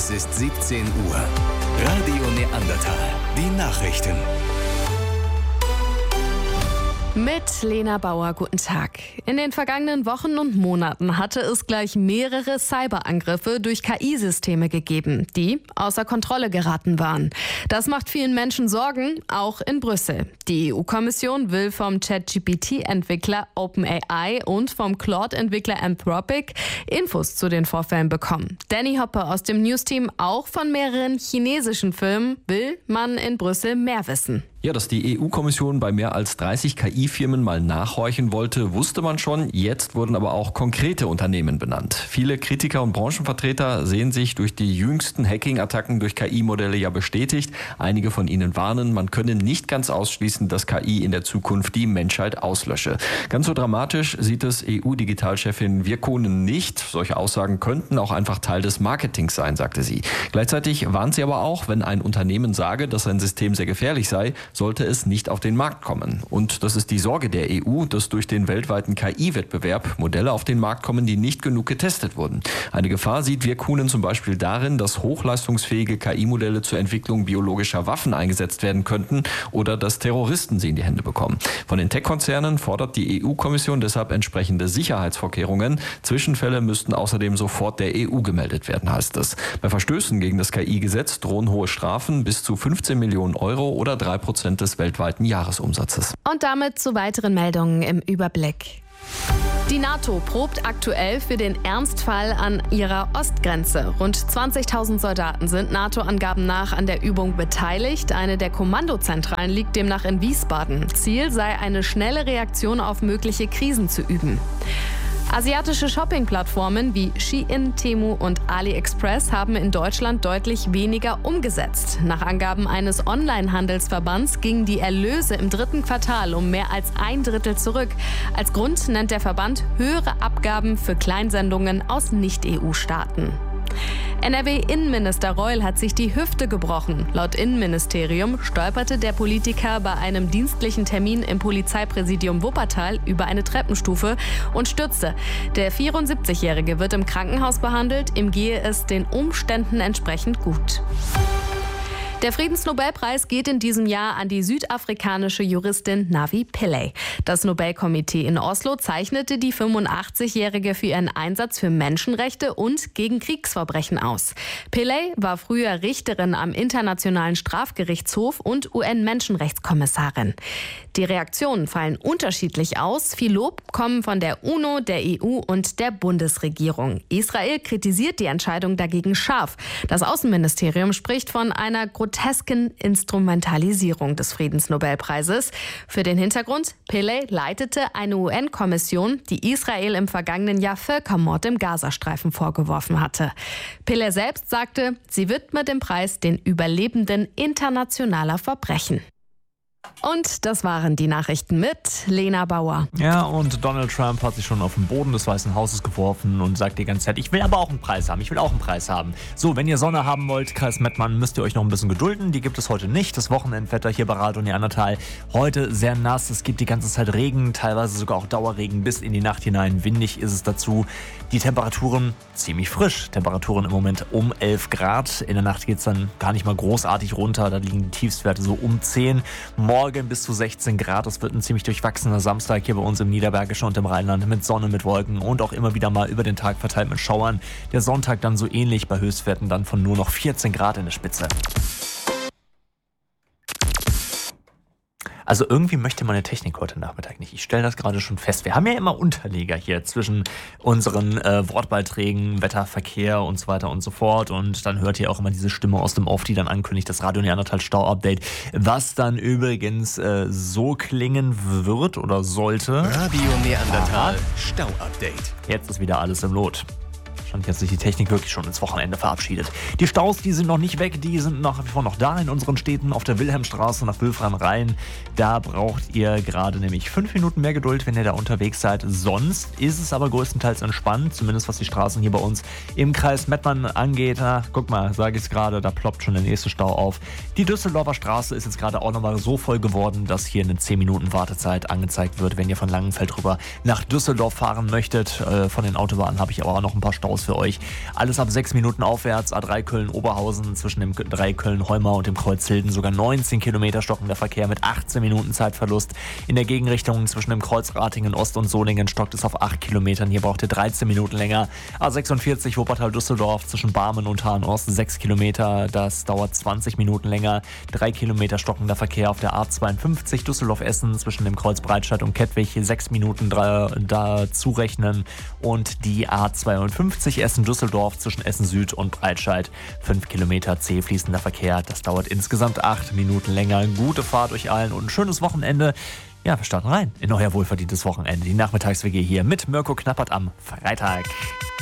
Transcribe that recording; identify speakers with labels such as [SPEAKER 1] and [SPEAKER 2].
[SPEAKER 1] Es ist 17 Uhr. Radio Neandertal. Die Nachrichten.
[SPEAKER 2] Mit Lena Bauer, guten Tag. In den vergangenen Wochen und Monaten hatte es gleich mehrere Cyberangriffe durch KI-Systeme gegeben, die außer Kontrolle geraten waren. Das macht vielen Menschen Sorgen, auch in Brüssel. Die EU-Kommission will vom ChatGPT-Entwickler OpenAI und vom Claude-Entwickler Anthropic Infos zu den Vorfällen bekommen. Danny Hoppe aus dem News-Team, auch von mehreren chinesischen Firmen, will man in Brüssel mehr wissen.
[SPEAKER 3] Ja, dass die EU-Kommission bei mehr als 30 KI-Firmen mal nachhorchen wollte, wusste man schon. Jetzt wurden aber auch konkrete Unternehmen benannt. Viele Kritiker und Branchenvertreter sehen sich durch die jüngsten Hacking-Attacken durch KI-Modelle ja bestätigt. Einige von ihnen warnen, man könne nicht ganz ausschließen, dass KI in der Zukunft die Menschheit auslösche. Ganz so dramatisch sieht es EU-Digitalchefin Virkkunen nicht. Solche Aussagen könnten auch einfach Teil des Marketings sein, sagte sie. Gleichzeitig warnt sie aber auch, wenn ein Unternehmen sage, dass ein System sehr gefährlich sei, sollte es nicht auf den Markt kommen. Und das ist die Sorge der EU, dass durch den weltweiten KI-Wettbewerb Modelle auf den Markt kommen, die nicht genug getestet wurden. Eine Gefahr sieht Virkkunen zum Beispiel darin, dass hochleistungsfähige KI-Modelle zur Entwicklung biologischer Waffen eingesetzt werden könnten oder dass Terroristen sie in die Hände bekommen. Von den Tech-Konzernen fordert die EU-Kommission deshalb entsprechende Sicherheitsvorkehrungen. Zwischenfälle müssten außerdem sofort der EU gemeldet werden, heißt es. Bei Verstößen gegen das KI-Gesetz drohen hohe Strafen bis zu 15 Millionen Euro oder 3% des weltweiten Jahresumsatzes.
[SPEAKER 2] Und damit zu weiteren Meldungen im Überblick. Die NATO probt aktuell für den Ernstfall an ihrer Ostgrenze. Rund 20.000 Soldaten sind NATO-Angaben nach an der Übung beteiligt. Eine der Kommandozentralen liegt demnach in Wiesbaden. Ziel sei eine schnelle Reaktion auf mögliche Krisen zu üben. Asiatische Shopping-Plattformen wie Shein, Temu und AliExpress haben in Deutschland deutlich weniger umgesetzt. Nach Angaben eines Online-Handelsverbands gingen die Erlöse im dritten Quartal um mehr als 1/3 zurück. Als Grund nennt der Verband höhere Abgaben für Kleinsendungen aus Nicht-EU-Staaten. NRW-Innenminister Reul hat sich die Hüfte gebrochen. Laut Innenministerium stolperte der Politiker bei einem dienstlichen Termin im Polizeipräsidium Wuppertal über eine Treppenstufe und stürzte. Der 74-Jährige wird im Krankenhaus behandelt, ihm gehe es den Umständen entsprechend gut. Der Friedensnobelpreis geht in diesem Jahr an die südafrikanische Juristin Navi Pillay. Das Nobelkomitee in Oslo zeichnete die 85-Jährige für ihren Einsatz für Menschenrechte und gegen Kriegsverbrechen aus. Pillay war früher Richterin am Internationalen Strafgerichtshof und UN-Menschenrechtskommissarin. Die Reaktionen fallen unterschiedlich aus. Viel Lob kommen von der UNO, der EU und der Bundesregierung. Israel kritisiert die Entscheidung dagegen scharf. Das Außenministerium spricht von einer grotesken Instrumentalisierung des Friedensnobelpreises. Für den Hintergrund: Pillay leitete eine UN-Kommission, die Israel im vergangenen Jahr Völkermord im Gazastreifen vorgeworfen hatte. Pillay selbst sagte, sie widmet den Preis den Überlebenden internationaler Verbrechen. Und das waren die Nachrichten mit Lena Bauer.
[SPEAKER 4] Ja, und Donald Trump hat sich schon auf den Boden des Weißen Hauses geworfen und sagt die ganze Zeit, ich will aber auch einen Preis haben, ich will auch einen Preis haben. So, wenn ihr Sonne haben wollt, Kreis Mettmann, müsst ihr euch noch ein bisschen gedulden. Die gibt es heute nicht. Das Wochenendwetter hier bei Radio Neandertal. Heute sehr nass, es gibt die ganze Zeit Regen, teilweise sogar auch Dauerregen bis in die Nacht hinein. Windig ist es dazu. Die Temperaturen ziemlich frisch. Temperaturen im Moment um 11 Grad. In der Nacht geht es dann gar nicht mal großartig runter. Da liegen die Tiefstwerte so um 10. Morgen bis zu 16 Grad. Es wird ein ziemlich durchwachsener Samstag hier bei uns im Niederbergischen und im Rheinland mit Sonne, mit Wolken und auch immer wieder mal über den Tag verteilt mit Schauern. Der Sonntag dann so ähnlich, bei Höchstwerten dann von nur noch 14 Grad in der Spitze. Also irgendwie möchte meine Technik heute Nachmittag nicht. Ich stelle das gerade schon fest. Wir haben ja immer Unterleger hier zwischen unseren Wortbeiträgen, Wetter, Verkehr und so weiter und so fort. Und dann hört ihr auch immer diese Stimme aus dem Off, die dann ankündigt, das Radio Neandertal Stau-Update. Was dann übrigens so klingen wird oder sollte.
[SPEAKER 1] Radio Neandertal Stau-Update.
[SPEAKER 4] Jetzt ist wieder alles im Lot. Wahrscheinlich hat sich die Technik wirklich schon ins Wochenende verabschiedet. Die Staus, die sind noch nicht weg, die sind nach wie vor noch da in unseren Städten. Auf der Wilhelmstraße nach Wülfrath am Rhein, da braucht ihr gerade nämlich 5 Minuten mehr Geduld, wenn ihr da unterwegs seid. Sonst ist es aber größtenteils entspannt, zumindest was die Straßen hier bei uns im Kreis Mettmann angeht. Guck mal, sage ich es gerade, da ploppt schon der nächste Stau auf. Die Düsseldorfer Straße ist jetzt gerade auch nochmal so voll geworden, dass hier eine 10 Minuten Wartezeit angezeigt wird, wenn ihr von Langenfeld rüber nach Düsseldorf fahren möchtet. Von den Autobahnen habe ich aber auch noch ein paar Staus für euch. Alles ab 6 Minuten aufwärts, A3 Köln-Oberhausen zwischen dem 3 Köln-Heumar und dem Kreuz Hilden sogar 19 Kilometer stockender Verkehr mit 18 Minuten Zeitverlust. In der Gegenrichtung zwischen dem Kreuz Ratingen-Ost und Solingen stockt es auf 8 Kilometern. Hier braucht ihr 13 Minuten länger. A46 Wuppertal-Düsseldorf zwischen Barmen und Hahn-Ost 6 Kilometer. Das dauert 20 Minuten länger. 3 Kilometer stockender Verkehr auf der A52 Düsseldorf-Essen zwischen dem Kreuz Breitscheid und Kettwig. 6 Minuten dazu rechnen. Und die A52 Essen-Düsseldorf zwischen Essen-Süd und Breitscheid. 5 Kilometer zäh fließender Verkehr. Das dauert insgesamt 8 Minuten länger. Gute Fahrt euch allen und ein schönes Wochenende. Ja, wir starten rein in euer wohlverdientes Wochenende. Die Nachmittags-WG hier mit Mirko Knappert am Freitag.